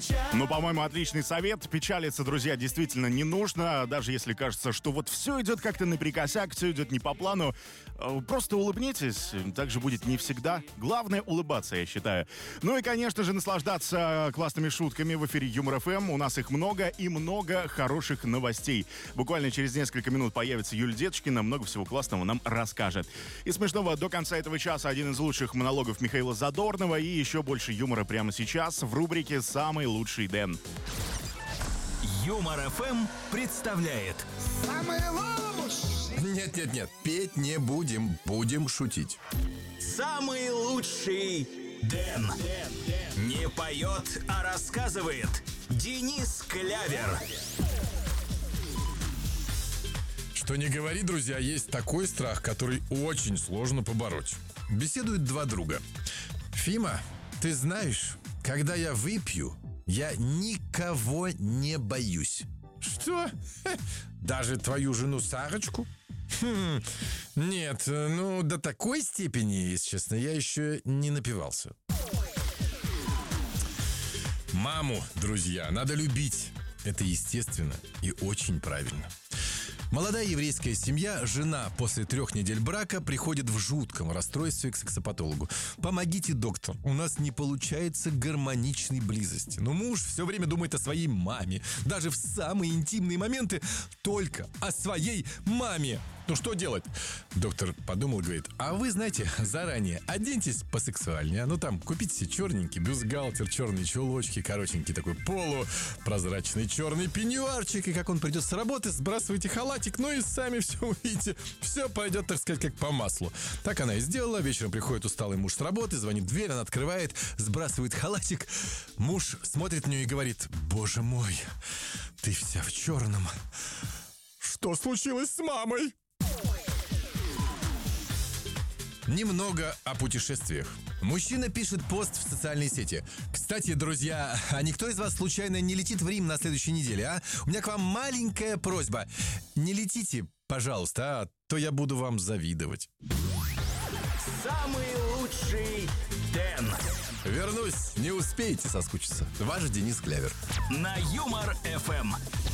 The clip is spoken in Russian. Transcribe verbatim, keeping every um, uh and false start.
Ну, по-моему, отличный совет. Печалиться, друзья, действительно не нужно. Даже если кажется, что вот все идет как-то наперекосяк, все идет не по плану. Просто улыбнитесь. Так же будет не всегда. Главное — улыбаться, я считаю. Ну и, конечно же, наслаждаться классными шутками в эфире Юмор эф эм. У нас их много и много хороших новостей. Буквально через несколько минут появится Юлия Деточкина. Много всего классного нам расскажет. И смешного до конца этого часа один из лучших монологов Михаила Задорнова. И еще больше юмора прямо сейчас в рубрике «Самый лучший Дэн». Юмор эф эм представляет Самый лучший. Нет-нет-нет, петь не будем, будем шутить. Самый лучший Дэн. Не поет, а рассказывает Денис Клявер. Что не говори, друзья, есть такой страх, который очень сложно побороть. Беседуют два друга. Фима, ты знаешь, когда я выпью, я никого не боюсь. Что? Даже твою жену Сарочку? Хм, нет, ну до такой степени, если честно, я еще не напивался. Маму, друзья, надо любить. Это естественно и очень правильно. Молодая еврейская семья, жена после трех недель брака приходит в жутком расстройстве к сексопатологу. Помогите, доктор, у нас не получается гармоничной близости. Но муж все время думает о своей маме. Даже в самые интимные моменты только о своей маме. Ну что делать? Доктор подумал, говорит, а вы, знаете, заранее оденьтесь посексуальнее. Ну там, купите себе черненький бюстгальтер, черные чулочки, коротенький такой полупрозрачный черный пеньюарчик. И как он придет с работы, сбрасывайте халатик, ну и сами все увидите. Все пойдет, так сказать, как по маслу. Так она и сделала. Вечером приходит усталый муж с работы, звонит в дверь, она открывает, сбрасывает халатик. Муж смотрит на нее и говорит, боже мой, ты вся в черном. Что случилось с мамой? Немного о путешествиях. Мужчина пишет пост в социальной сети. Кстати, друзья, а никто из вас случайно не летит в Рим на следующей неделе, а? У меня к вам маленькая просьба. Не летите, пожалуйста, а то я буду вам завидовать. Самый лучший Дэн. Вернусь, не успеете соскучиться. Ваш Денис Клявер. На Юмор эф эм.